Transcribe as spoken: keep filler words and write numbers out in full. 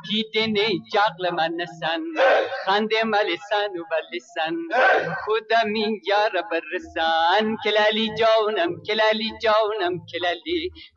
دیدنی جغل من نسن خنده ملسن و بلسن خودم این یار برسن کلالی جانم کلالی جانم کلالی